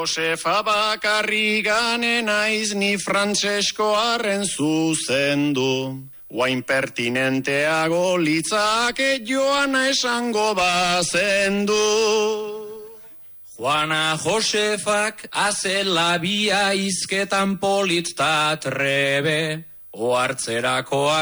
Josefa bakarriganen aiz ni Frantseskoarren zuzendu. Guain pertinenteago litzake Joana esango bazendu. Juana Josefak azela bia izketan polit ta trebe, ohartzerakoa